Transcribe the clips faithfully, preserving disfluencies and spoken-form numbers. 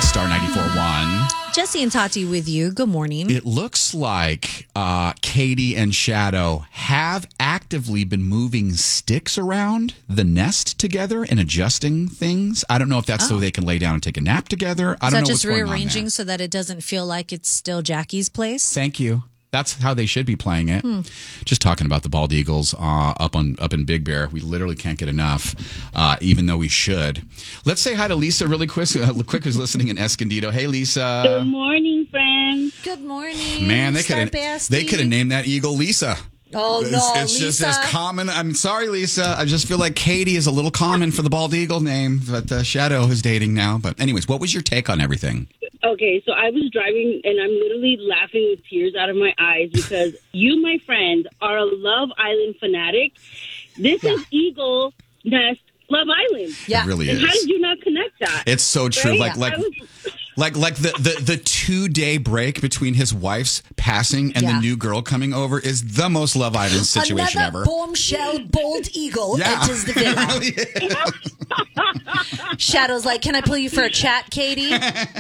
Star ninety-four point one. Jesse and Tati with you. Good morning. It looks like uh, Katie and Shadow have actively been moving sticks around the nest together and adjusting things. I don't know if that's Oh. so they can lay down and take a nap together. I Is don't that know just what's going on rearranging there. so that it doesn't feel like it's still Jackie's place? Thank you. That's how they should be playing it. Hmm. Just talking about the Bald Eagles uh, up on up in Big Bear. We literally can't get enough, uh, even though we should. Let's say hi to Lisa really quick, uh, quick who's listening in Escondido. Hey, Lisa. Good morning, friends. Good morning. Man, they Star could have Bestie. they could have named that eagle Lisa. Oh, It's, no, it's just Lisa. as common. I'm sorry, Lisa. I just feel like Katie is a little common for the Bald Eagle name that uh, Shadow is dating now. But anyways, what was your take on everything? Okay, so I was driving and I'm literally laughing with tears out of my eyes because you, my friend, are a Love Island fanatic. This Yeah. is Eagle Nest Love Island. Yeah. It really And is. how did you not connect that? It's so true. Right? Like like I was- like like the, the, the two day break between his wife's passing and Yeah. the new girl coming over is the most Love Island situation Another ever. bombshell bold eagle Yeah. enters the villa. Shadow's like, can I pull you for a chat, Katie?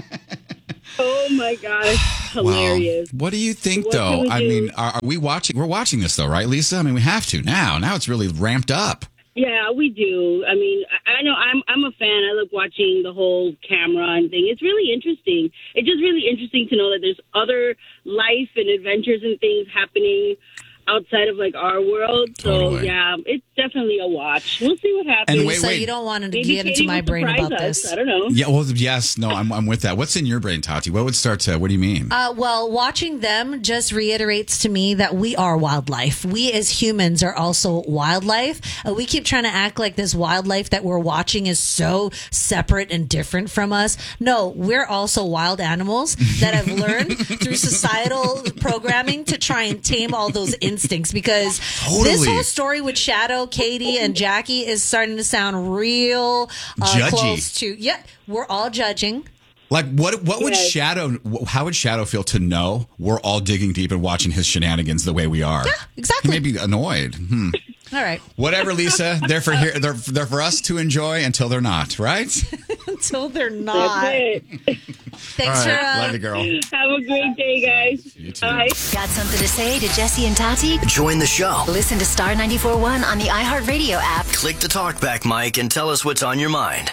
Oh, my gosh. Wow. Hilarious. What do you think, What though? can we I do? mean, are, are we watching? We're watching this, though, right, Lisa? I mean, we have to now. Now it's really ramped up. Yeah, we do. I mean, I, I know I'm I'm a fan. I love watching the whole camera and thing. It's really interesting. It's just really interesting to know that there's other life and adventures and things happening outside of like our world. So Totally. yeah, it's definitely a watch. We'll see what happens. And wait, so wait. you don't want to Maybe get into Katie my will brain surprise about us. this. I don't know. Yeah, well, yes, no, I'm, I'm with that. What's in your brain, Tati? What would start to, what do you mean? Uh, well, watching them just reiterates to me that we are wildlife. We as humans are also wildlife. Uh, we keep trying to act like this wildlife that we're watching is so separate and different from us. No, we're also wild animals that have learned through societal programming to try and tame all those instincts because Totally. this whole story with Shadow, Katie, and Jackie is starting to sound real uh, Judgy. close to, yeah, we're all judging. Like, what What would Yes. Shadow, how would Shadow feel to know we're all digging deep and watching his shenanigans the way we are? Yeah, exactly. He may be annoyed. Hmm. All right. Whatever, Lisa. They're for here. They're, they're for us to enjoy until they're not, right? Until they're not. That's it. Thanks for uh, Love you, girl. Have a great day, guys. You too. Bye. Got something to say to Jesse and Tati? Join the show. Listen to Star ninety-four point one on the iHeartRadio app. Click the talkback mic and tell us what's on your mind.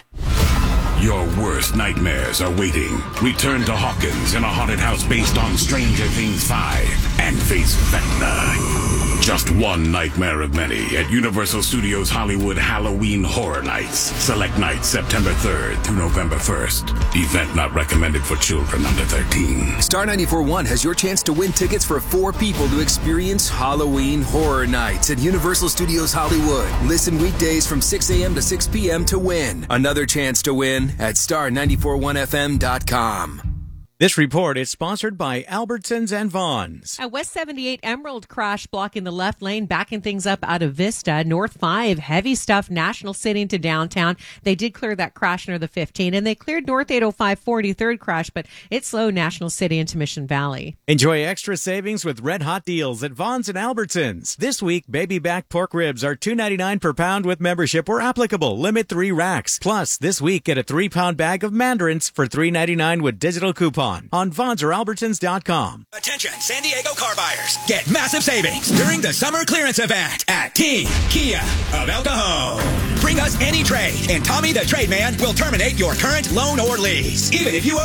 Your worst nightmares are waiting. Return to Hawkins in a haunted house based on Stranger Things five and face Vecna. Just one nightmare of many at Universal Studios Hollywood Halloween Horror Nights. Select nights September third through November first. Event not recommended for children under thirteen. Star ninety-four point one has your chance to win tickets for four people to experience Halloween Horror Nights at Universal Studios Hollywood. Listen weekdays from six a.m. to six p.m. to win. Another chance to win at star nine four one f m dot com. This report is sponsored by Albertsons and Vons. A West seventy-eight Emerald crash blocking the left lane, backing things up out of Vista. North five, heavy stuff, National City into downtown. They did clear that crash near the fifteen, and they cleared North eight oh five forty-third crash, but it's slow National City into Mission Valley. Enjoy extra savings with red hot deals at Vons and Albertsons. This week, baby back pork ribs are two ninety-nine per pound with membership or applicable. Limit three racks. Plus, this week, get a three pound bag of mandarins for three ninety-nine with digital coupon on Vons or Albertsons dot com. Attention, San Diego car buyers. Get massive savings during the summer clearance event at King Kia of El Cajon. Bring us any trade, and Tommy the Trade Man will terminate your current loan or lease. Even if you owe